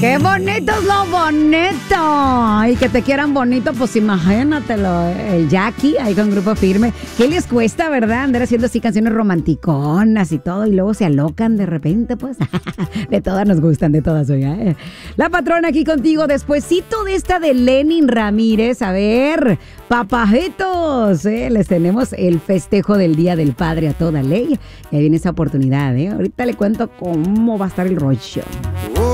¡Qué bonito es lo bonito! Y que te quieran bonito, pues imagínatelo. El Jackie, ahí con Grupo Firme. ¿Qué les cuesta, verdad? Andar haciendo así canciones romanticonas y todo, y luego se alocan de repente, pues. De todas nos gustan, de todas, oiga. La patrona aquí contigo, despuesito de esta de Lenin Ramírez. A ver, papajitos, les tenemos el festejo del Día del Padre a toda ley. Y ahí viene esa oportunidad, Ahorita le cuento cómo va a estar el rollo.